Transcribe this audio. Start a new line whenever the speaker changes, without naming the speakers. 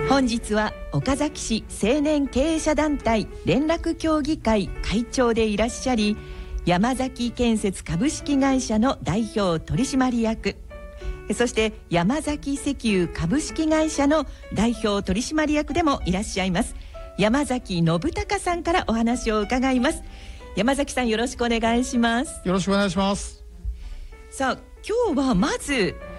本日は岡崎市青年経営者団体連絡協議会会長でいらっしゃり、山崎建設株式会社の代表取締役、そして山崎石油株式会社の代表取締役でもいらっしゃいます山崎信孝さんからお話を伺います。山崎さん、よろしくお願いします。
よろしくお願いします。
さあ、今日はまず